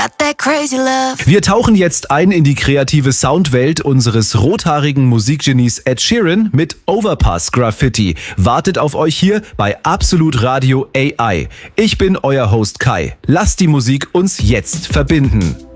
got that crazy love. Wir tauchen jetzt ein in die kreative Soundwelt unseres rothaarigen Musikgenies Ed Sheeran mit Overpass Graffiti. Wartet auf euch hier bei Absolut Radio AI. Ich bin euer Host Kai. Lasst die Musik uns jetzt verbinden.